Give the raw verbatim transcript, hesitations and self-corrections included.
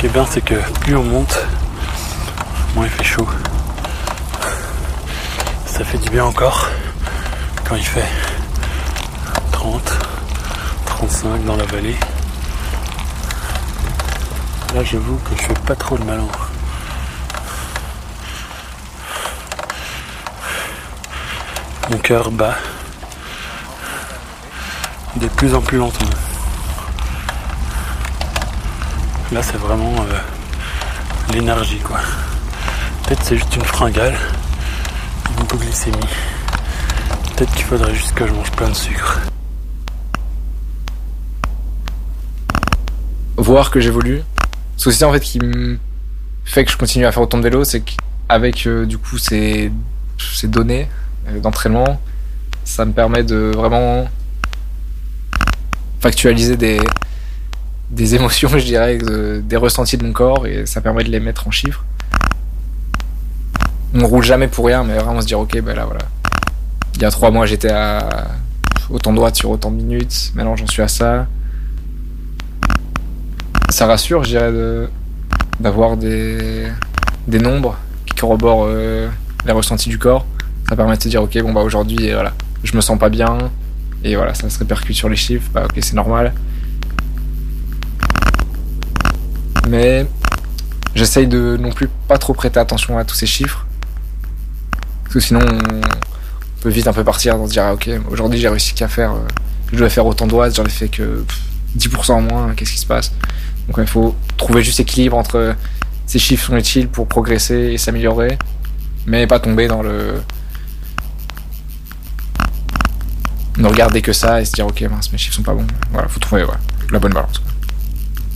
qui est bien, c'est que plus on monte, moins il fait chaud. Ça fait du bien encore quand il fait trente, trente-cinq dans la vallée. Là, j'avoue que je fais pas trop le malin. Mon cœur bat de plus en plus lentement. Là, c'est vraiment euh, l'énergie, quoi. Peut-être c'est juste une fringale, une hypoglycémie. Peut-être qu'il faudrait juste que je mange plein de sucre. Voir que j'évolue. Ce aussi en fait qui me fait que je continue à faire autant de vélo, c'est qu'avec euh, du coup ces, ces données euh, d'entraînement, ça me permet de vraiment factualiser des, des émotions, je dirais, de, des ressentis de mon corps, et ça permet de les mettre en chiffres. On roule jamais pour rien, mais vraiment se dire ok, ben là voilà. Il y a trois mois j'étais à autant de watts sur autant de minutes, maintenant j'en suis à ça. Ça rassure, je dirais, de, d'avoir des, des nombres qui corroborent euh, les ressentis du corps. Ça permet de se dire ok, bon bah aujourd'hui voilà, je me sens pas bien, et voilà, ça se répercute sur les chiffres, bah ok, c'est normal. Mais j'essaye de non plus pas trop prêter attention à tous ces chiffres, parce que sinon on peut vite un peu partir dans se dire ah, ok, aujourd'hui j'ai réussi qu'à faire, euh, je devais faire autant de watts, j'en ai fait que pff, dix pour cent en moins, qu'est-ce qui se passe? Donc il faut trouver juste équilibre entre ces chiffres sont utiles pour progresser et s'améliorer, mais pas tomber dans le ne regarder que ça et se dire ok mince mes chiffres sont pas bons. Voilà, faut trouver ouais, la bonne balance.